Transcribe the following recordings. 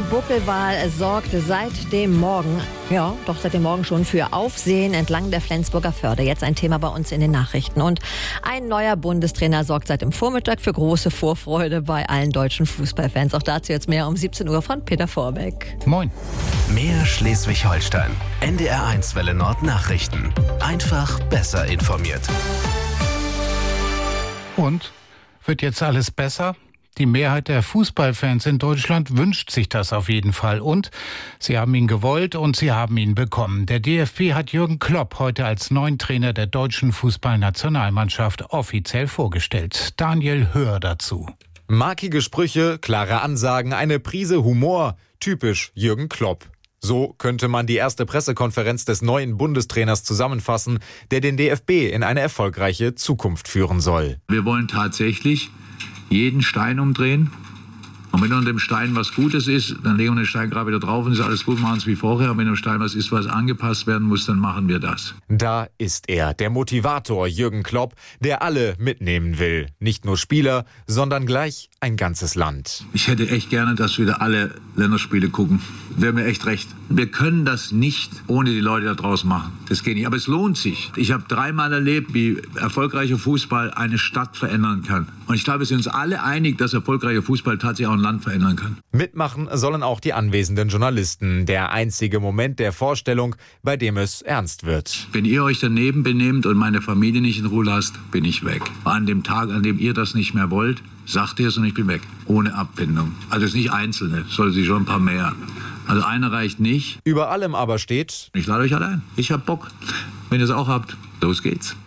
Buckelwal sorgt seit dem Morgen schon für Aufsehen entlang der Flensburger Förde. Jetzt ein Thema bei uns in den Nachrichten. Und ein neuer Bundestrainer sorgt seit dem Vormittag für große Vorfreude bei allen deutschen Fußballfans. Auch dazu jetzt mehr um 17 Uhr von Peter Vorbeck. Moin. Mehr Schleswig-Holstein. NDR1 Welle Nord Nachrichten. Einfach besser informiert. Und? Wird jetzt alles besser? Die Mehrheit der Fußballfans in Deutschland wünscht sich das auf jeden Fall. Und sie haben ihn gewollt und sie haben ihn bekommen. Der DFB hat Jürgen Klopp heute als neuen Trainer der deutschen Fußballnationalmannschaft offiziell vorgestellt. Daniel Höhr dazu. Markige Sprüche, klare Ansagen, eine Prise Humor. Typisch Jürgen Klopp. So könnte man die erste Pressekonferenz des neuen Bundestrainers zusammenfassen, der den DFB in eine erfolgreiche Zukunft führen soll. Wir wollen tatsächlich jeden Stein umdrehen. Und wenn unter dem Stein was Gutes ist, dann legen wir den Stein gerade wieder drauf und ist alles gut, machen es wie vorher. Und wenn im Stein was ist, was angepasst werden muss, dann machen wir das. Da ist er, der Motivator Jürgen Klopp, der alle mitnehmen will. Nicht nur Spieler, sondern gleich ein ganzes Land. Ich hätte echt gerne, dass wieder alle Länderspiele gucken. Wäre mir echt recht. Wir können das nicht ohne die Leute da draußen machen. Das geht nicht. Aber es lohnt sich. Ich habe 3-mal erlebt, wie erfolgreicher Fußball eine Stadt verändern kann. Und ich glaube, wir sind uns alle einig, dass erfolgreicher Fußball tatsächlich auch ein Land verändern kann. Mitmachen sollen auch die anwesenden Journalisten. Der einzige Moment der Vorstellung, bei dem es ernst wird. Wenn ihr euch daneben benehmt und meine Familie nicht in Ruhe lasst, bin ich weg. An dem Tag, an dem ihr das nicht mehr wollt, sagt ihr es und ich bin weg. Ohne Abfindung. Also es ist nicht Einzelne, es soll sich schon ein paar mehr. Also einer reicht nicht. Über allem aber steht: Ich lade euch alle ein. Ich hab Bock. Wenn ihr es auch habt, los geht's.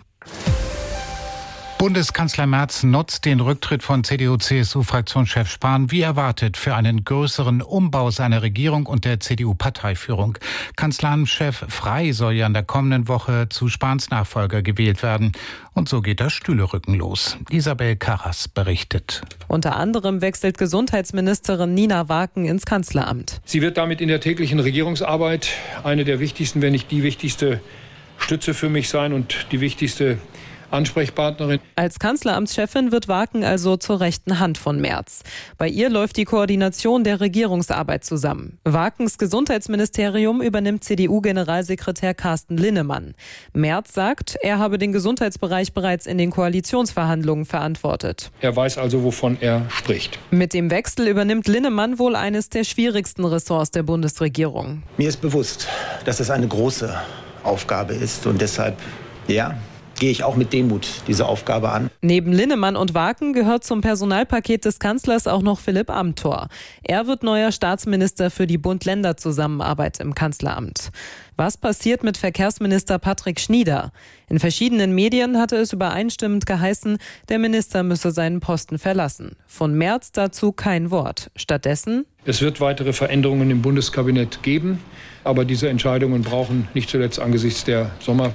Bundeskanzler Merz nutzt den Rücktritt von CDU-CSU-Fraktionschef Spahn wie erwartet für einen größeren Umbau seiner Regierung und der CDU-Parteiführung. Kanzleramtschef Frey soll ja in der kommenden Woche zu Spahns Nachfolger gewählt werden. Und so geht das Stühlerücken los. Isabel Karras berichtet. Unter anderem wechselt Gesundheitsministerin Nina Waken ins Kanzleramt. Sie wird damit in der täglichen Regierungsarbeit eine der wichtigsten, wenn nicht die wichtigste Stütze für mich sein und die wichtigste Ansprechpartnerin. Als Kanzleramtschefin wird Waken also zur rechten Hand von Merz. Bei ihr läuft die Koordination der Regierungsarbeit zusammen. Wakens Gesundheitsministerium übernimmt CDU-Generalsekretär Carsten Linnemann. Merz sagt, er habe den Gesundheitsbereich bereits in den Koalitionsverhandlungen verantwortet. Er weiß also, wovon er spricht. Mit dem Wechsel übernimmt Linnemann wohl eines der schwierigsten Ressorts der Bundesregierung. Mir ist bewusst, dass es eine große Aufgabe ist und deshalb, gehe ich auch mit Demut diese Aufgabe an. Neben Linnemann und Waken gehört zum Personalpaket des Kanzlers auch noch Philipp Amthor. Er wird neuer Staatsminister für die Bund-Länder-Zusammenarbeit im Kanzleramt. Was passiert mit Verkehrsminister Patrick Schnieder? In verschiedenen Medien hatte es übereinstimmend geheißen, der Minister müsse seinen Posten verlassen. Von Merz dazu kein Wort. Stattdessen: Es wird weitere Veränderungen im Bundeskabinett geben, aber diese Entscheidungen brauchen nicht zuletzt angesichts der